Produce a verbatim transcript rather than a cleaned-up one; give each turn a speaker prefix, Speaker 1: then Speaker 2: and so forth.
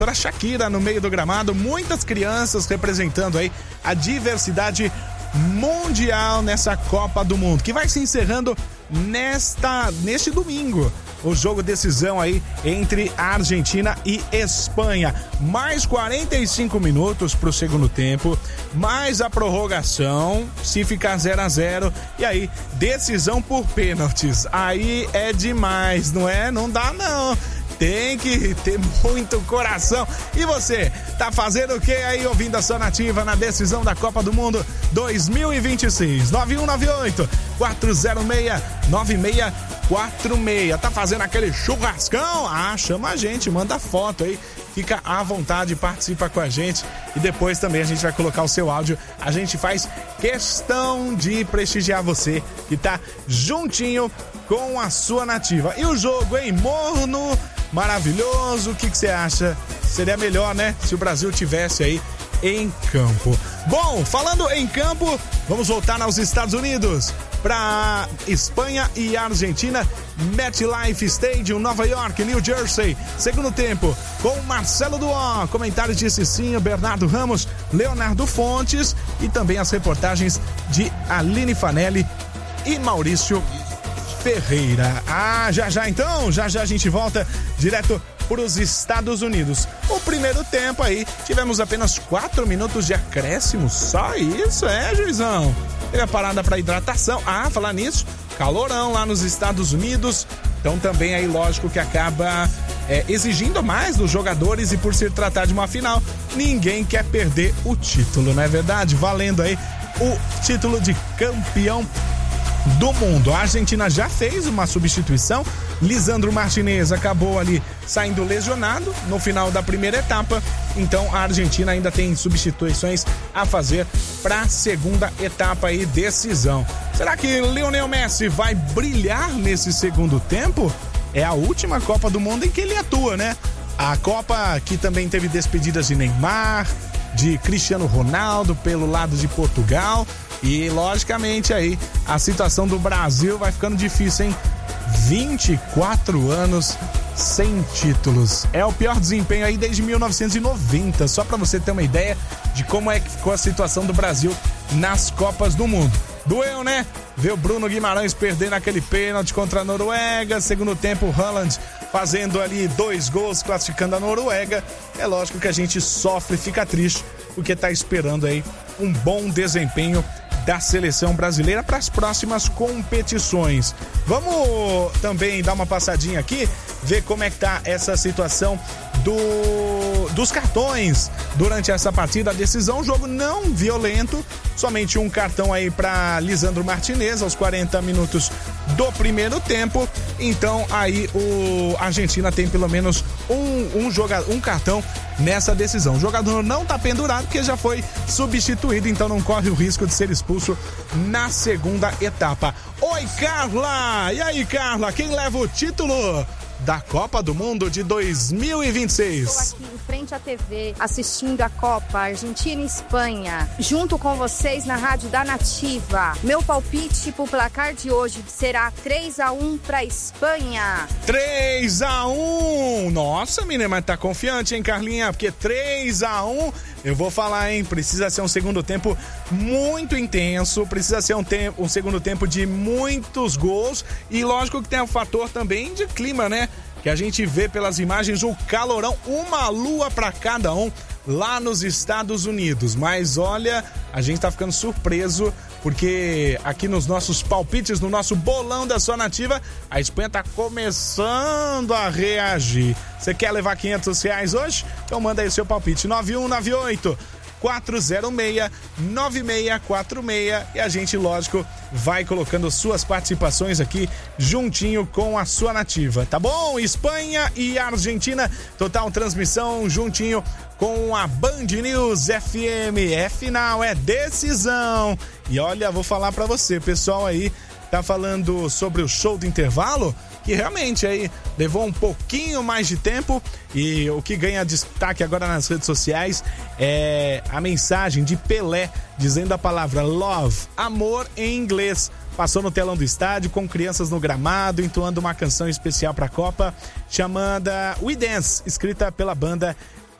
Speaker 1: a Shakira no meio do gramado, muitas crianças representando aí a diversidade mundial nessa Copa do Mundo, que vai se encerrando nesta, neste domingo. O jogo decisão aí entre a Argentina e Espanha. Mais quarenta e cinco minutos pro segundo tempo, mais a prorrogação, se ficar zero a zero, e aí decisão por pênaltis. Aí é demais, não é? Não dá não. Tem que ter muito coração. E você, tá fazendo o que aí ouvindo a sua nativa na decisão da Copa do Mundo dois mil e vinte e seis? nove um nove oito, quatro zero seis, nove seis quatro seis. Tá fazendo aquele churrascão? Ah, chama a gente, manda foto aí. Fica à vontade, participa com a gente. E depois também a gente vai colocar o seu áudio. A gente faz questão de prestigiar você que tá juntinho com a sua nativa. E o jogo, hein? Morno, maravilhoso. O que que você acha? Seria melhor, né? Se o Brasil tivesse aí em campo. Bom, falando em campo, vamos voltar aos Estados Unidos. Para Espanha e Argentina, MetLife Stadium, Nova York, New Jersey. Segundo tempo, com Marcelo Duó, comentários de Cicinho, Bernardo Ramos, Leonardo Fontes e também as reportagens de Aline Fanelli e Maurício Ferreira. Ah, já já então, já já a gente volta direto para os Estados Unidos. O primeiro tempo aí, tivemos apenas quatro minutos de acréscimo, só isso, é, juizão? Teve a parada para hidratação. Ah, falar nisso, calorão lá nos Estados Unidos. Então também aí, lógico que acaba é, exigindo mais dos jogadores, e por se tratar de uma final, ninguém quer perder o título, não é verdade? Valendo aí o título de campeão do mundo. A Argentina já fez uma substituição. Lisandro Martinez acabou ali saindo lesionado no final da primeira etapa, então a Argentina ainda tem substituições a fazer para a segunda etapa aí, decisão. Será que Lionel Messi vai brilhar nesse segundo tempo? É a última Copa do Mundo em que ele atua, né? A Copa que também teve despedidas de Neymar, de Cristiano Ronaldo pelo lado de Portugal, e logicamente aí a situação do Brasil vai ficando difícil, hein? vinte e quatro anos sem títulos. É o pior desempenho aí desde mil novecentos e noventa, só pra você ter uma ideia de como é que ficou a situação do Brasil nas Copas do Mundo. Doeu, né? Ver o Bruno Guimarães perdendo aquele pênalti contra a Noruega. Segundo tempo, o Haaland fazendo ali dois gols, classificando a Noruega. É lógico que a gente sofre e fica triste, porque tá esperando aí um bom desempenho da seleção brasileira para as próximas competições. Vamos também dar uma passadinha aqui, ver como é que tá essa situação do, dos cartões durante essa partida. A decisão, um jogo não violento, somente um cartão aí para Lisandro Martinez aos quarenta minutos do primeiro tempo. Então aí o a Argentina tem pelo menos um, um, joga, um cartão nessa decisão. O jogador não tá pendurado porque já foi substituído, então não corre o risco de ser expulso na segunda etapa. Oi, Carla! E aí, Carla, quem leva o título da Copa do Mundo de dois mil e vinte e seis?
Speaker 2: Estou aqui em frente à T V assistindo a Copa Argentina e Espanha, junto com vocês na Rádio da Nativa. Meu palpite pro placar de hoje será três a um pra Espanha.
Speaker 1: três a um! Nossa, menina, mas tá confiante, hein, Carlinha? Porque três a um, eu vou falar, hein? Precisa ser um segundo tempo muito intenso, precisa ser um, tempo, um segundo tempo de muitos gols, e lógico que tem o fator também de clima, né? Que a gente vê pelas imagens o calorão, uma lua para cada um lá nos Estados Unidos. Mas olha, a gente tá ficando surpreso, porque aqui nos nossos palpites, no nosso bolão da sua nativa, a Espanha tá começando a reagir. Você quer levar quinhentos reais hoje? Então manda aí seu palpite, nove um nove oito, quatro zero seis, nove seis quatro seis, e a gente, lógico, vai colocando suas participações aqui juntinho com a sua nativa, tá bom? Espanha e Argentina, total transmissão juntinho com a Band News F M. É final, é decisão. E olha, vou falar pra você, pessoal aí tá falando sobre o show do intervalo, que realmente aí levou um pouquinho mais de tempo, e o que ganha destaque agora nas redes sociais é a mensagem de Pelé dizendo a palavra love, amor em inglês. Passou no telão do estádio com crianças no gramado, entoando uma canção especial para a Copa chamada We Dance, escrita pela banda